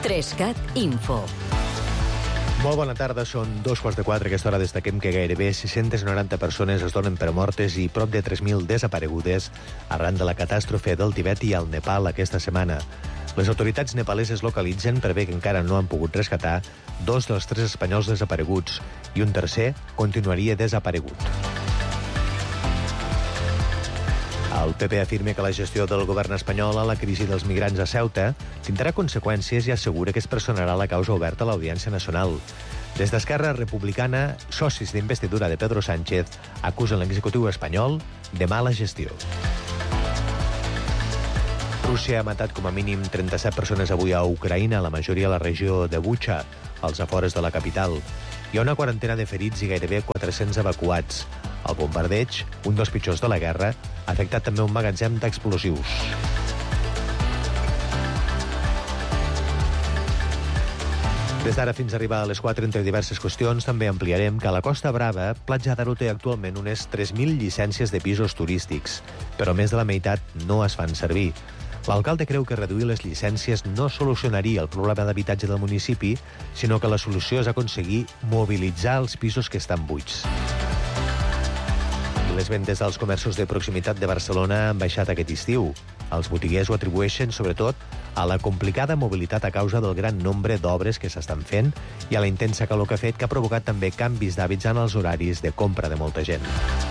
3CAT Info. Molt bona tarda, són 3:15. A aquesta hora destaquem que gairebé 690 persones es donen per mortes i prop de 3.000 desaparegudes arran de la catàstrofe del Tibet i el Nepal aquesta setmana. Les autoritats nepaleses localitzen, per bé que encara no han pogut rescatar, 2 dels 3 espanyols desapareguts i un tercer continuaria desaparegut. El PP afirma que la gestió del govern espanyol a la crisi dels migrants a Ceuta tindrà conseqüències i assegura que es personarà la causa oberta a l'Audiència Nacional. Des d'Esquerra Republicana, socis d'investidura de Pedro Sánchez acusen l'executiu espanyol de mala gestió. Rússia ha matat com a mínim 37 persones avui a Ucraïna, la majoria a la regió de Bucha, als afores de la capital. Hi ha una quarantena de ferits i gairebé 400 evacuats. El bombardeig, un dels pitjors de la guerra, ha afectat també un magatzem d'explosius. Des d'ara fins a arribar a les 4, entre diverses qüestions, també ampliarem que a la Costa Brava, Platja d'Aro té actualment unes 3.000 llicències de pisos turístics, però més de la meitat no es fan servir. L'alcalde creu que reduir les llicències no solucionaria el problema d'habitatge del municipi, sinó que la solució és aconseguir mobilitzar els pisos que estan buits. Les vendes als comerços de proximitat de Barcelona han baixat aquest estiu. Els botiguers ho atribueixen, sobretot, a la complicada mobilitat a causa del gran nombre d'obres que s'estan fent i a la intensa calor que ha fet, que ha provocat també canvis d'hàbits en els horaris de compra de molta gent.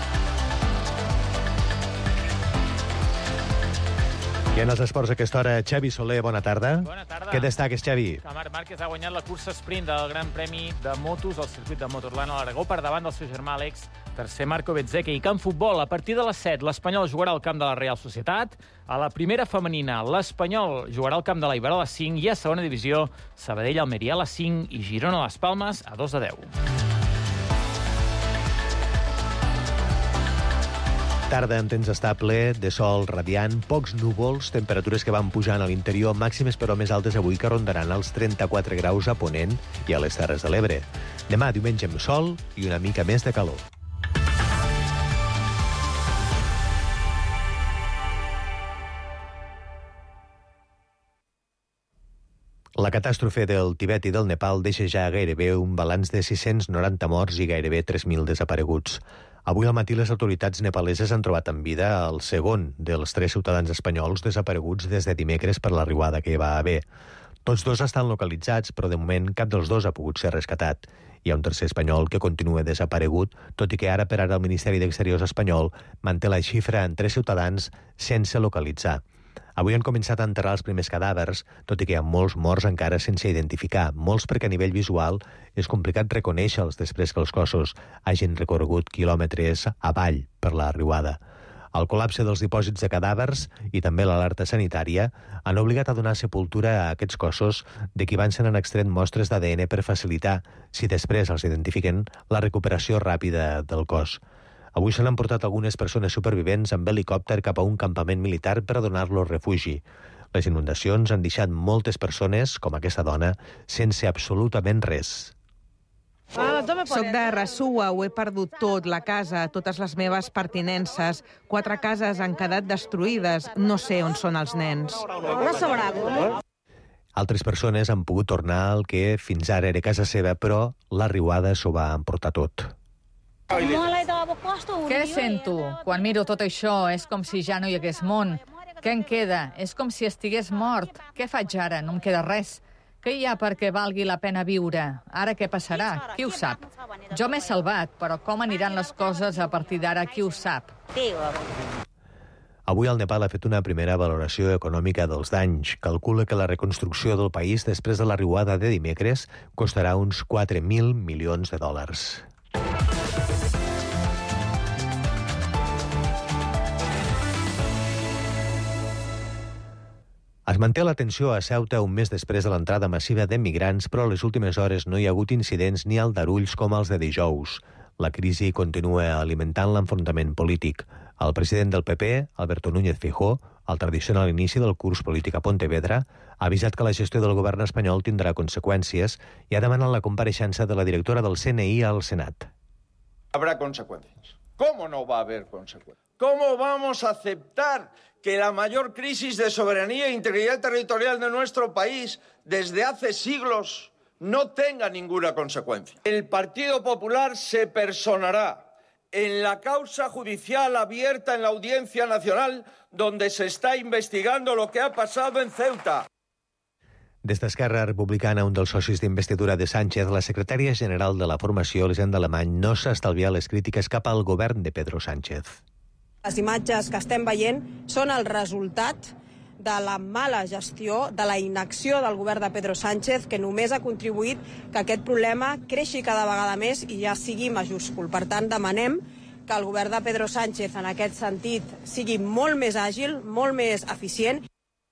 I en els esports a aquesta hora, Xavi Soler, bona tarda. Bona tarda. Què destaques, Xavi? Que Marc Márquez ha guanyat la cursa sprint del Gran Premi de Motos al circuit de Motorland a l'Aragó per davant del seu germà Àlex, tercer Marco Bezzecchi. I camp futbol, a partir de les 7, l'Espanyol jugarà al camp de la Real Societat. A la primera femenina, l'Espanyol jugarà al camp de l'Eibar a les 5 i a segona divisió, Sabadell-Almeria a les 5 i Girona-Les Palmes a 2:10. Tarda amb temps estable, de sol radiant, pocs núvols, temperatures que van pujant a l'interior, màximes però més altes avui, que rondaran els 34 graus a Ponent i a les Terres de l'Ebre. Demà, diumenge, amb sol i una mica més de calor. La catàstrofe del Tibet i del Nepal deixa ja gairebé un balanç de 690 morts i gairebé 3.000 desapareguts. Avui al matí les autoritats nepaleses han trobat en vida el segon dels 3 ciutadans espanyols desapareguts des de dimecres per la riuada que va haver. Tots 2 estan localitzats, però de moment cap dels 2 ha pogut ser rescatat. Hi ha un tercer espanyol que continua desaparegut, tot i que ara per ara el Ministeri d'Exteriors espanyol manté la xifra en 3 ciutadans sense localitzar. Avui han començat a enterrar els primers cadàvers, tot i que hi ha molts morts encara sense identificar, molts perquè a nivell visual és complicat reconèixer-los després que els cossos hagin recorregut quilòmetres avall per la riuada. El col·lapse dels dipòsits de cadàvers i també l'alerta sanitària han obligat a donar sepultura a aquests cossos de qui abans se n'han extret mostres d'ADN per facilitar, si després els identifiquen, la recuperació ràpida del cos. Avui se n'han portat algunes persones supervivents amb helicòpter cap a un campament militar per a donar-los refugi. Les inundacions han deixat moltes persones, com aquesta dona, sense absolutament res. Soc de Rasua, ho he perdut tot, la casa, totes les meves pertinences. 4 cases han quedat destruïdes, no sé on són els nens. Altres persones han pogut tornar al que fins ara era casa seva, però la riuada s'ho va emportar tot. Què sento? Quan miro tot això és com si ja no hi hagués món. Què en queda? És com si estigués mort. Què faig ara? No em queda res. Què hi ha perquè valgui la pena viure? Ara què passarà? Qui ho sap? Jo m'he salvat, però com aniran les coses a partir d'ara? Qui ho sap? Avui el Nepal ha fet una primera valoració econòmica dels danys. Calcula que la reconstrucció del país després de la riuada de dimecres costarà uns 4.000 milions de dòlars. Es manté la tensió a Ceuta un mes després de l'entrada massiva de migrants, però a les últimes hores no hi ha hagut incidents ni aldarulls com els de dijous. La crisi continua alimentant l'enfrontament polític. El president del PP, Alberto Núñez Feijóo, al tradicional inici del curs polític a Pontevedra, ha avisat que la gestió del govern espanyol tindrà conseqüències i ha demanat la compareixença de la directora del CNI al Senat. Habrá consecuencias. ¿Cómo no va a haber consecuencias? ¿Cómo vamos a aceptar que la mayor crisis de soberanía e integridad territorial de nuestro país desde hace siglos no tenga ninguna consecuencia? El Partido Popular se personará en la causa judicial abierta en la Audiencia Nacional, donde se está investigando lo que ha pasado en Ceuta. Des d'Esquerra Republicana, un dels socis d'investidura de Sánchez, la secretària general de la formació, Elisenda Alemany, no s'ha estalviat les crítiques cap al govern de Pedro Sánchez. Les imatges que estem veient són el resultat de la mala gestió, de la inacció del govern de Pedro Sánchez, que només ha contribuït que aquest problema creixi cada vegada més i ja sigui majúscul. Per tant, demanem que el govern de Pedro Sánchez, en aquest sentit, sigui molt més àgil, molt més eficient.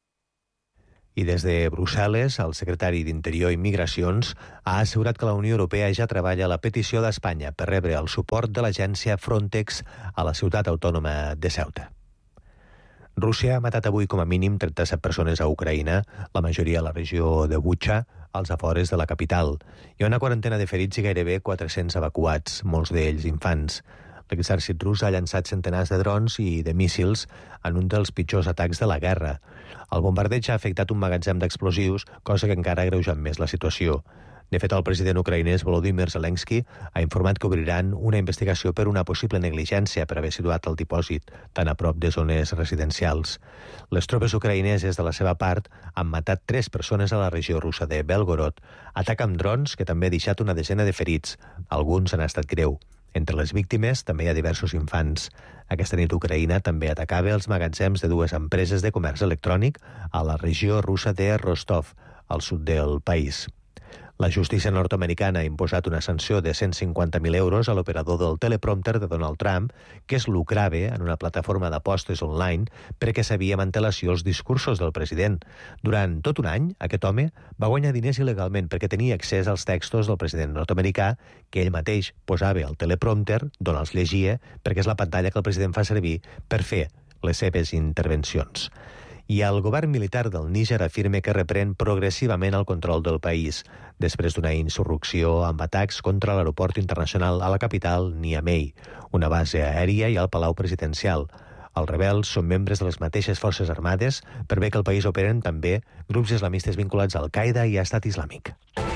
I des de Brussel·les, el secretari d'Interior i Migracions ha assegurat que la Unió Europea ja treballa a la petició d'Espanya per rebre el suport de l'agència Frontex a la ciutat autònoma de Ceuta. Rússia ha matat avui com a mínim 37 persones a Ucraïna, la majoria a la regió de Bucha, als afores de la capital. Hi ha una quarantena de ferits i gairebé 400 evacuats, molts d'ells infants. L'exèrcit rus ha llançat centenars de drons i de míssils en un dels pitjors atacs de la guerra. El bombardeig ha afectat un magatzem d'explosius, cosa que encara ha agreujat més la situació. De fet, el president ucraïnès Volodymyr Zelensky ha informat que obriran una investigació per una possible negligència per haver situat el dipòsit tan a prop de zones residencials. Les tropes ucraïneses, de la seva part, han matat 3 persones a la regió russa de Belgorod. Atac amb drons que també ha deixat una desena de ferits. Alguns han estat greu. Entre les víctimes també hi ha diversos infants. Aquesta nit Ucraïna també atacava els magatzems de 2 empreses de comerç electrònic a la regió russa de Rostov, al sud del país. La justícia nord-americana ha imposat una sanció de 150.000 euros a l'operador del teleprompter de Donald Trump, que es lucrava en una plataforma d'apostes online perquè sabia amb antelació els discursos del president. Durant tot un any, aquest home va guanyar diners il·legalment perquè tenia accés als textos del president nord-americà que ell mateix posava al teleprompter, d'on els llegia, perquè és la pantalla que el president fa servir per fer les seves intervencions. I el govern militar del Níger afirma que reprèn progressivament el control del país, després d'una insurrecció amb atacs contra l'aeroport internacional a la capital, Niamey, una base aèria i el palau presidencial. Els rebels són membres de les mateixes forces armades, per bé que el país operen també grups islamistes vinculats a Al-Qaeda i a Estat Islàmic.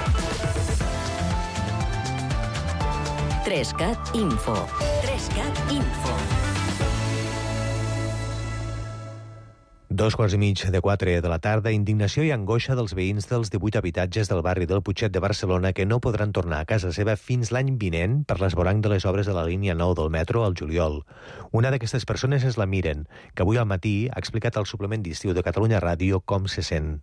3CAT Info. 3CAT Info. 3:45 de la tarda, indignació i angoixa dels veïns dels 18 habitatges del barri del Putxet de Barcelona que no podran tornar a casa seva fins l'any vinent per l'esvoranc de les obres de la línia 9 del metro al juliol. Una d'aquestes persones és la Miren, que avui al matí ha explicat al suplement d'estiu de Catalunya Ràdio com se sent.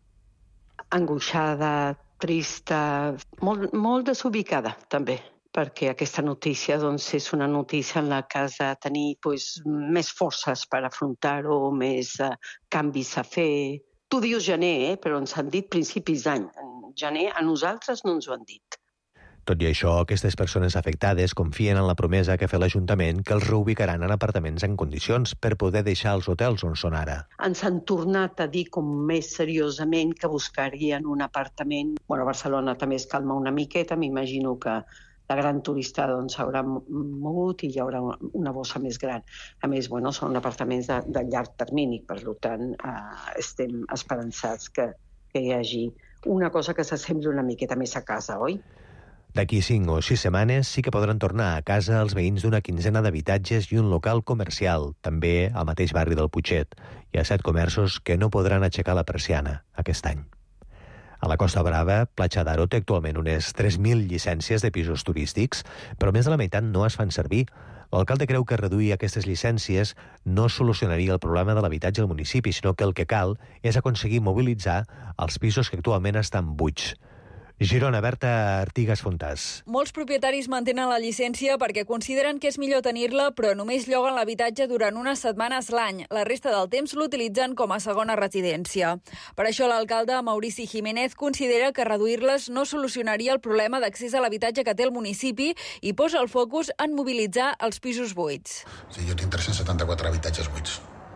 Angoixada, trista, molt desubicada també, perquè aquesta notícia és una notícia en la que has de tenir més forces per afrontar-ho, més canvis a fer. Tu dius gener, però ens han dit principis d'any. En gener a nosaltres no ens ho han dit. Tot i això, aquestes persones afectades confien en la promesa que ha fet l'Ajuntament que els reubicaran en apartaments en condicions per poder deixar els hotels on són ara. Ens han tornat a dir com més seriosament que buscarien un apartament. A Barcelona també es calma una miqueta, m'imagino que la gran turista s'haurà mogut i hi haurà una bossa més gran. A més, són apartaments de llarg termini, per tant, estem esperançats que hi hagi una cosa que s'assembli una miqueta més a casa, oi? D'aquí 5 o 6 setmanes sí que podran tornar a casa els veïns d'una quinzena d'habitatges i un local comercial, també al mateix barri del Putxet. Hi ha 7 comerços que no podran aixecar la persiana aquest any. A la Costa Brava, Platja d'Aro té actualment unes 3.000 llicències de pisos turístics, però més de la meitat no es fan servir. L'alcalde creu que reduir aquestes llicències no solucionaria el problema de l'habitatge al municipi, sinó que el que cal és aconseguir mobilitzar els pisos que actualment estan buits. Girona, Berta Artigas Fontàs. Molts propietaris mantenen la llicència perquè consideren que és millor tenir-la, però només lloguen l'habitatge durant unes setmanes l'any. La resta del temps l'utilitzen com a segona residència. Per això l'alcalde Maurici Jiménez considera que reduir-les no solucionaria el problema d'accés a l'habitatge que té el municipi i posa el focus en mobilitzar els pisos buits. Sí, jo tinc 374 habitatges buits.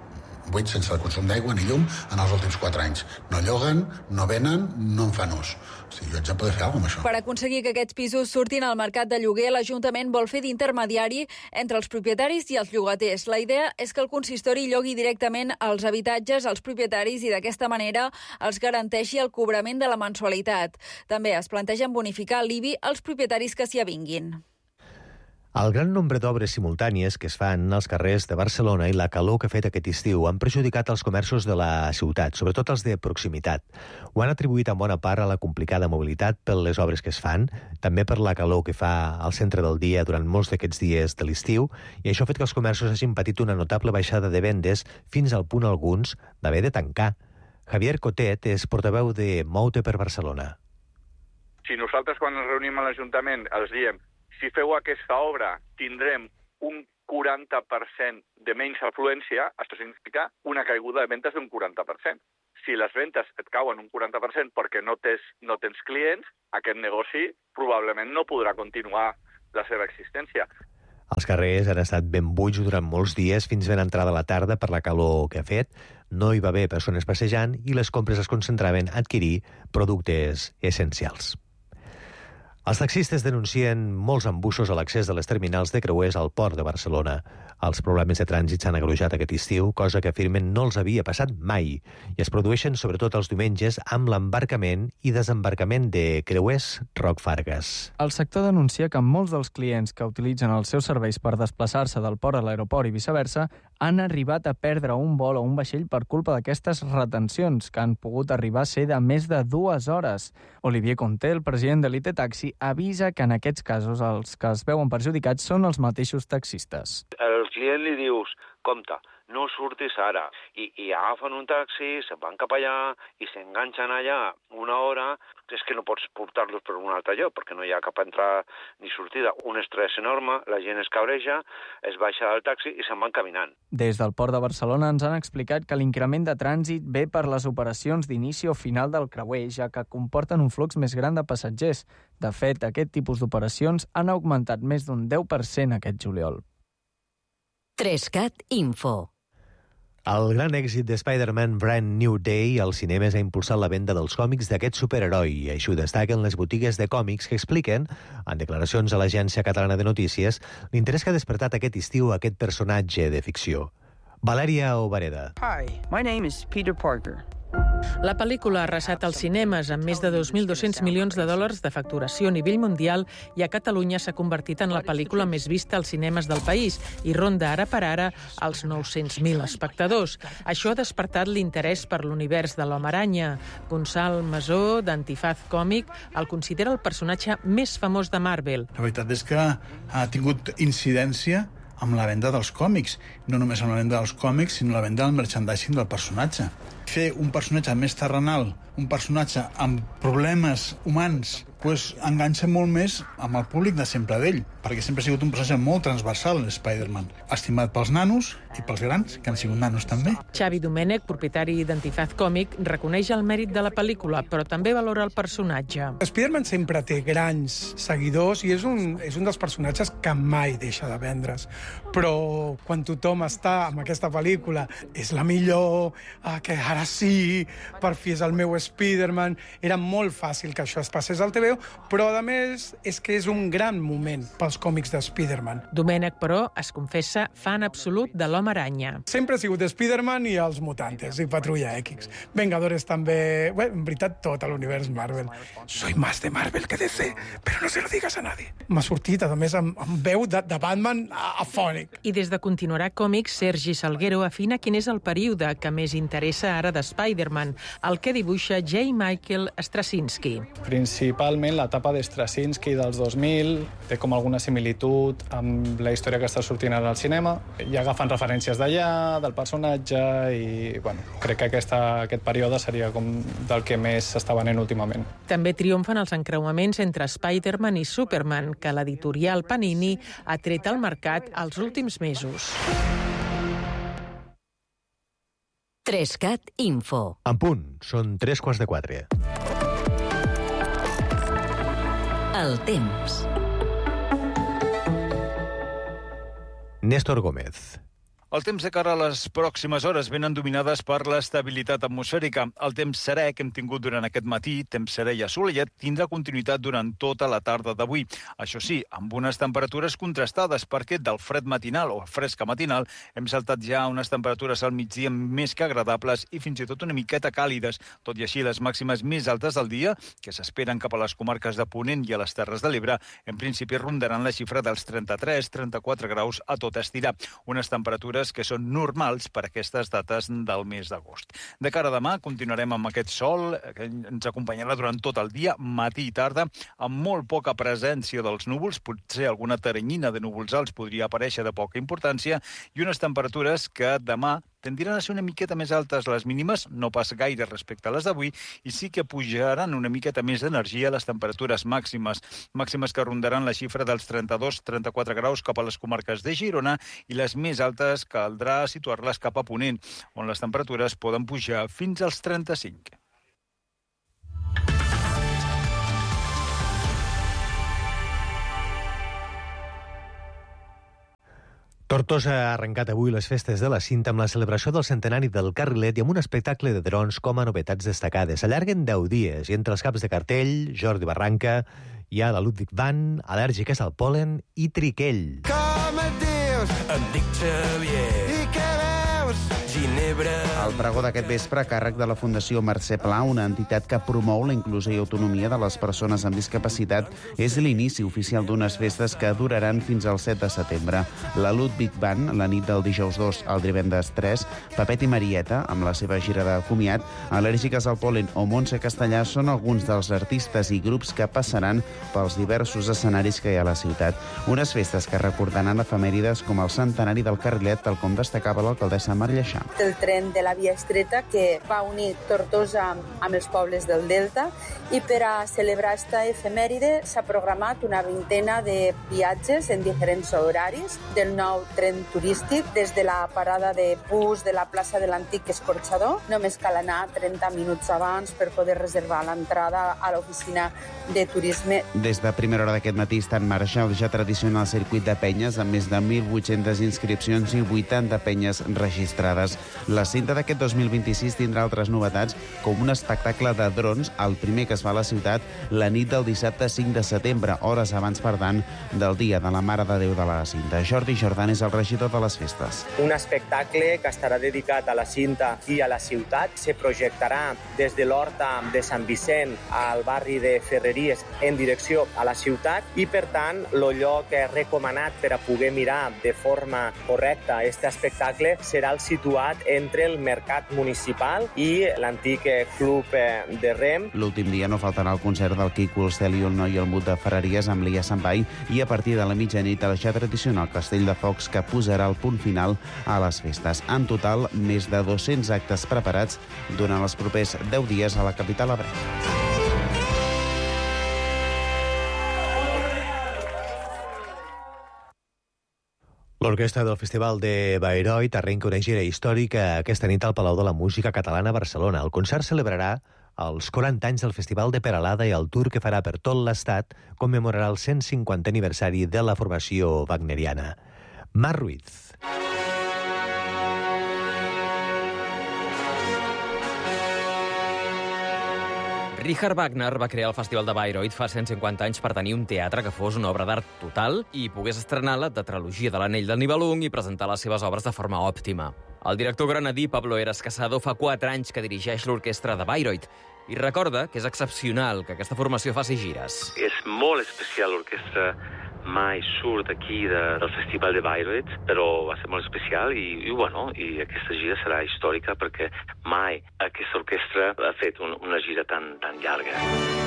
buits sense el consum d'aigua ni llum en els últims 4 anys. No lloguen, no venen, no en fan ús. O sigui, jo haig de poder fer alguna cosa amb això. Per aconseguir que aquests pisos surtin al mercat de lloguer, l'Ajuntament vol fer d'intermediari entre els propietaris i els llogaters. La idea és que el consistori llogui directament els habitatges als propietaris i d'aquesta manera els garanteixi el cobrament de la mensualitat. També es plantegen bonificar l'IBI als propietaris que s'hi avinguin. El gran nombre d'obres simultànies que es fan als carrers de Barcelona i la calor que ha fet aquest estiu han perjudicat els comerços de la ciutat, sobretot els de proximitat. Ho han atribuït en bona part a la complicada mobilitat per les obres que es fan, també per la calor que fa al centre del dia durant molts d'aquests dies de l'estiu, i això ha fet que els comerços hagin patit una notable baixada de vendes fins al punt alguns d'haver de tancar. Javier Cotet és portaveu de Moute per Barcelona. Si nosaltres quan ens reunim a l'Ajuntament els diem si feu aquesta obra tindrem un 40% de menys afluència, això significa una caiguda de ventes d'un 40%. Si les ventes et cauen un 40% perquè no tens clients, aquest negoci probablement no podrà continuar la seva existència. Els carrers han estat ben buits durant molts dies fins ben entrada la tarda per la calor que ha fet. No hi va haver persones passejant i les compres es concentraven a adquirir productes essencials. Els taxistes denuncien molts embussos a l'accés de les terminals de creuers al port de Barcelona. Els problemes de trànsit s'han agreujat aquest estiu, cosa que afirmen no els havia passat mai, i es produeixen sobretot els diumenges amb l'embarcament i desembarcament de creuers Roc Fargas. El sector denuncia que molts dels clients que utilitzen els seus serveis per desplaçar-se del port a l'aeroport i viceversa han arribat a perdre un vol o un vaixell per culpa d'aquestes retencions, que han pogut arribar a ser de més de 2 hores. Olivier Conté, el president de l'IT Taxi, avisa que en aquests casos els que es veuen perjudicats són els mateixos taxistes. Al client li dius, compte, no surtis ara, i agafen un taxi, se'n van cap allà i s'enganxen allà 1 hora, és que no pots portar-los per un altre lloc perquè no hi ha cap entrada ni sortida. Un estrès enorme, la gent es cabreja, es baixa del taxi i se'n van caminant. Des del Port de Barcelona ens han explicat que l'increment de trànsit ve per les operacions d'inici o final del creuer, ja que comporten un flux més gran de passatgers. De fet, aquest tipus d'operacions han augmentat més d'un 10% aquest juliol. 3CAT Info. El gran èxit de Spider-Man Brand New Day als cinemes ha impulsat la venda dels còmics d'aquest superheroi, i així ho destaquen les botigues de còmics que expliquen, en declaracions a l'Agència Catalana de Notícies, l'interès que ha despertat aquest estiu aquest personatge de ficció. Valèria Obareda. Hi, my name is Peter Parker. La pel·lícula ha arrasat als cinemes amb més de 2.200 milions de dòlars de facturació a nivell mundial i a Catalunya s'ha convertit en la pel·lícula més vista als cinemes del país i ronda ara per ara els 900.000 espectadors. Això ha despertat l'interès per l'univers de l'Home-Aranya. Gonçal Masó, d'Antifaz Còmic, el considera el personatge més famós de Marvel. La veritat és que ha tingut incidència amb la venda dels còmics. No només amb la venda dels còmics, sinó la venda del merchandising del personatge. Fer un personatge més terrenal, un personatge amb problemes humans, doncs enganxa molt més amb el públic de sempre d'ell, perquè sempre ha sigut un personatge molt transversal, Spider-Man, estimat pels nanos i pels grans, que han sigut nanos també. Xavi Domènech, propietari d'Antifaz Còmic, reconeix el mèrit de la pel·lícula, però també valora el personatge. Spider-Man sempre té grans seguidors i és un dels personatges que mai deixa de vendre's. Però quan tothom està amb aquesta pel·lícula, és la millor, que ara sí, per fi és el meu Spider-Man, era molt fàcil que això es passés al TVO, però a més és que és un gran moment pels còmics de Spider-Man. Domènech, però, es confessa fan absolut de l'Home-Aranya. Sempre ha sigut Spider-Man i els Mutantes, i Patrulla X. Vengadores també... Bé, en veritat, tot l'univers Marvel. Soy más de Marvel que DC, però no se lo digas a nadie. M'ha sortit, a més, amb veu de Batman afònic. I des de Continuarà Còmics, Sergi Salguero afina quin és el període que més interessa ara de Spider-Man, el que dibuixa J. Michael Straczynski. Principalment l'etapa de Straczynski dels 2000 té com alguna similitud amb la història que està sortint ara al cinema. I agafen referències d'allà, del personatge, i bueno, crec que aquest període seria com del que més s'està venent últimament. També triomfen els encreuaments entre Spider-Man i Superman, que l'editorial Panini ha tret al mercat els últims mesos. 3CAT Info. En punt, són 3:15. El temps. Néstor Gómez. El temps de cara a les pròximes hores venen dominades per l'estabilitat atmosfèrica. El temps serè que hem tingut durant aquest matí, temps serè i assolellat, tindrà continuïtat durant tota la tarda d'avui. Això sí, amb unes temperatures contrastades, perquè del fred matinal o fresca matinal hem saltat ja a unes temperatures al migdia més que agradables i fins i tot una miqueta càlides. Tot i així, les màximes més altes del dia, que s'esperen cap a les comarques de Ponent i a les Terres de l'Ebre, en principi rondaran la xifra dels 33-34 graus a tot estirar. Unes temperatures que són normals per aquestes dates del mes d'agost. De cara a demà continuarem amb aquest sol que ens acompanyarà durant tot el dia, matí i tarda, amb molt poca presència dels núvols, potser alguna teranyina de núvols alts podria aparèixer de poca importància, i unes temperatures que demà tendiran a ser una miqueta més altes les mínimes, no pas gaire respecte a les d'avui, i sí que pujaran una miqueta més d'energia les temperatures màximes que rondaran la xifra dels 32-34 graus cap a les comarques de Girona, i les més altes caldrà situar-les cap a Ponent, on les temperatures poden pujar fins als 35. Tortosa ha arrencat avui les festes de la Cinta amb la celebració del centenari del Carrilet i amb un espectacle de drons com a novetats destacades. Allarguen 10 dies i entre els caps de cartell, Jordi Barranca, hi ha la Ludwig Band, Al·lèrgiques al pol·len i Triquell. Com et dius? Em dic Xavier. I què veus? Ginebra. El pregó d'aquest vespre a càrrec de la Fundació Mercè Pla, una entitat que promou la inclusió i autonomia de les persones amb discapacitat, és l'inici oficial d'unes festes que duraran fins al 7 de setembre. La Ludwig Band, la nit del dijous 2 al divendres 3, Pepet i Marieta, amb la seva gira de comiat, Al·lèrgiques al pol·len o Montse Castellà són alguns dels artistes i grups que passaran pels diversos escenaris que hi ha a la ciutat. Unes festes que recordaran efemèrides com el centenari del Carrilet, tal com destacava l'alcaldessa Mar Lleixà. El tren de la via estreta que va unir Tortosa amb els pobles del Delta, i per a celebrar esta efemèride s'ha programat una vintena de viatges en diferents horaris del nou tren turístic des de la parada de bus de la plaça de l'Antic Escorxador. Només cal anar 30 minuts abans per poder reservar l'entrada a l'oficina de turisme. Des de primera hora d'aquest matí està en marxa el ja tradicional circuit de penyes amb més de 1.800 inscripcions i 80 penyes registrades. La Cinta d'aquest 2026 tindrà altres novetats, com un espectacle de drons, el primer que es fa a la ciutat la nit del dissabte 5 de setembre, hores abans, per tant, del Dia de la Mare de Déu de la Cinta. Jordi Jordan és el regidor de les festes. Un espectacle que estarà dedicat a la Cinta i a la ciutat. Se projectarà des de l'Horta de Sant Vicent al barri de Ferreries en direcció a la ciutat, i, per tant, el lloc recomanat per a poder mirar de forma correcta aquest espectacle serà el situat entre el Mercat Municipal i l'antic Club de Rem. L'últim dia no faltarà el concert del Quico, el Cel i el Noi i el Mut de Ferreries amb l'Ia Sambai, i a partir de la mitjanit el ja tradicional Castell de Focs, que posarà el punt final a les festes. En total, més de 200 actes preparats durant els propers 10 dies a la capital ebrenca. L'orquestra del Festival de Bayreuth arrenca una gira històrica aquesta nit al Palau de la Música Catalana a Barcelona. El concert celebrarà els 40 anys del Festival de Peralada, i el tour que farà per tot l'estat commemorarà el 150 aniversari de la formació wagneriana. Mar Ruiz. Richard Wagner va crear el Festival de Bayreuth fa 150 anys per tenir un teatre que fos una obra d'art total i pogués estrenar la tetralogia de l'Anell del Nibelung i presentar les seves obres de forma òptima. El director granadí Pablo Heras Casado fa 4 anys que dirigeix l'orquestra de Bayreuth i recorda que és excepcional que aquesta formació faci gires. És molt especial l'orquestra. Mai surt aquí del Festival de Bayreuth, però va ser molt especial i aquesta gira serà històrica perquè mai aquesta orquestra ha fet una gira tan llarga.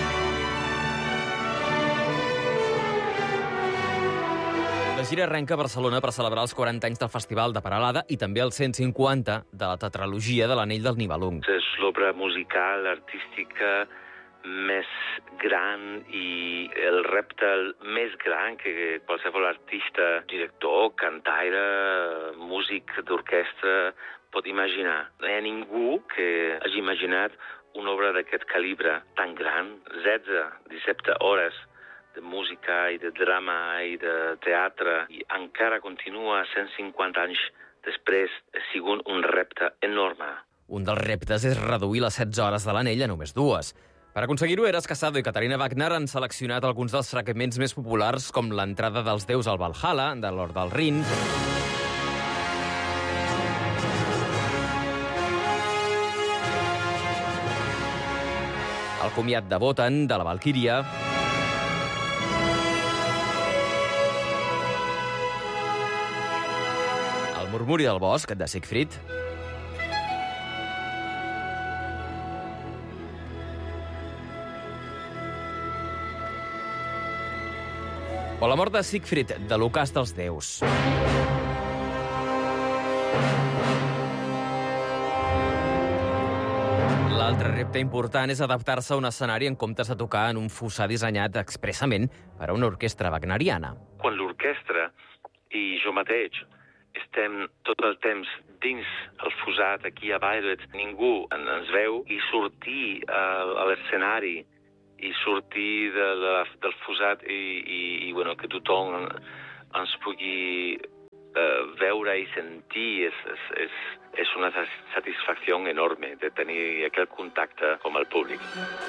La gira arrenca a Barcelona per celebrar els 40 anys del Festival de Peralada i també els 150 de la tetralogia de l'Anell del Nibelung. És l'obra musical, artística, més gran i el repte més gran que qualsevol artista, director, cantaire, músic d'orquestra pot imaginar. No hi ha ningú que hagi imaginat una obra d'aquest calibre tan gran, 16-17 hores de música i de drama i de teatre, i encara continua 150 anys després ha sigut un repte enorme. Un dels reptes és reduir les 16 hores de l'anell a només 2. Per aconseguir-ho, Eras Casado i Caterina Wagner han seleccionat alguns dels fragments més populars, com l'entrada dels déus al Valhalla, de Lord del Rin, el comiat de Wotan, de la Valquíria, el murmuri del bosc, de Siegfried, o la mort de Siegfried, de l'Ocàs dels Déus. L'altre repte important és adaptar-se a un escenari en comptes de tocar en un fossar dissenyat expressament per a una orquestra wagneriana. Quan l'orquestra i jo mateix estem tot el temps dins el fossat aquí a Bayreuth, ningú ens veu, i sortir a l'escenari i sortir del fossat i bueno, que tothom ens pugui veure i sentir és una satisfacció enorme de tenir aquell contacte amb el públic.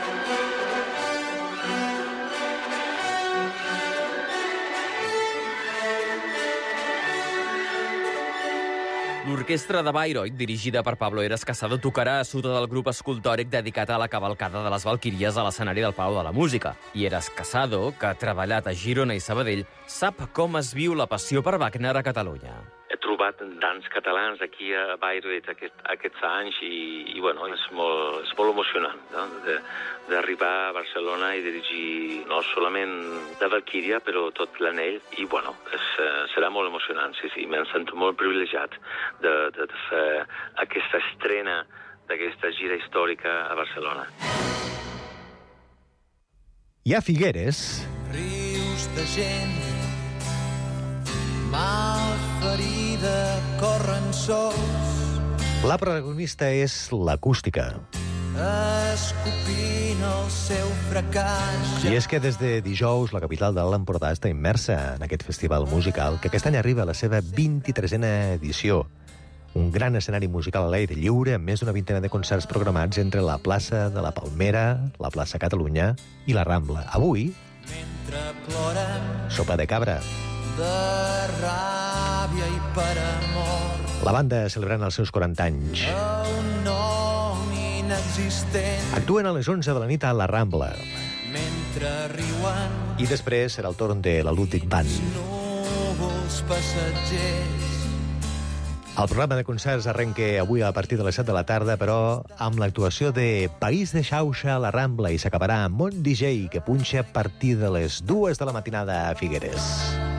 L'orquestra de Bayreuth, dirigida per Pablo Eras Casado, tocarà a sota del grup escultòric dedicat a la cavalcada de les Valquíries a l'escenari del Palau de la Música. I Eras Casado, que ha treballat a Girona i Sabadell, sap com es viu la passió per Wagner a Catalunya. He trobat tants catalans aquí a Bayreuth aquests anys i bueno, és molt emocionant, no? D'arribar a Barcelona i dirigir no solament la Valquíria, però tot l'anell, i bueno, serà molt emocionant, sí, me'n sento molt privilegiat de fer aquesta estrena d'aquesta gira històrica a Barcelona. I a Figueres... Rius de gent malferida, corren sols. La protagonista és l'acústica. Escopint el seu fracàs. I és que des de dijous la capital de l'Empordà està immersa en aquest festival musical que aquest any arriba a la seva 23a edició. Un gran escenari musical a l'aire lliure amb més d'una vintena de concerts programats entre la plaça de la Palmera, la plaça Catalunya i la Rambla. Avui, sopa de cabra. De ràbia i per amor. La banda celebrant els seus 40 anys. Un nom inexistent. Actuen a les 11 de la nit a la Rambla. Mentre riuen. I després serà el torn de la Ludwig Band. Núvols passatgers. El programa de concerts arrenca avui a partir de les 7 de la tarda, però amb l'actuació de País de Xauxa a la Rambla, i s'acabarà amb un DJ que punxa a partir de les 2 de la matinada a Figueres.